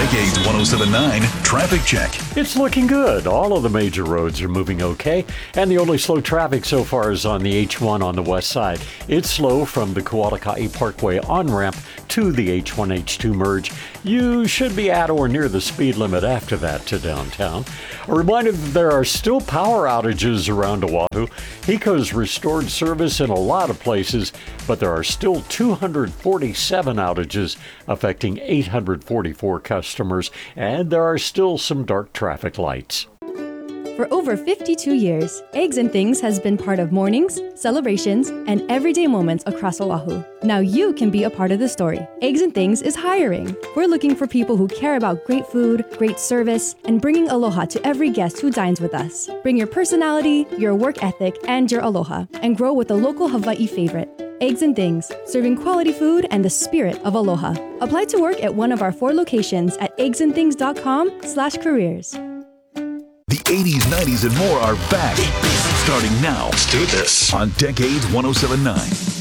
Decades 1079 Traffic Check. It's looking good. All of the major roads are moving okay, and the only slow traffic so far is on the H1 on the west side. It's slow from the Kualaka'i Parkway on-ramp to the H1-H2 merge. You should be at or near the speed limit after that to downtown. A reminder that there are still power outages around Oahu. HECO's restored service in a lot of places, but there are still 247 outages affecting 844 customers, and there are still some dark traffic lights. For over 52 years, Eggs and Things has been part of mornings, celebrations, and everyday moments across Oahu. Now you can be a part of the story. Eggs and Things is hiring. We're looking for people who care about great food, great service, and bringing aloha to every guest who dines with us. Bring your personality, your work ethic, and your aloha, and grow with a local Hawaii favorite. Eggs and Things, serving quality food and the spirit of aloha. Apply to work at one of our 4 locations at eggsandthings.com/careers. The 80s, 90s, and more are back. Starting now. Let's do this. On Decades 1079.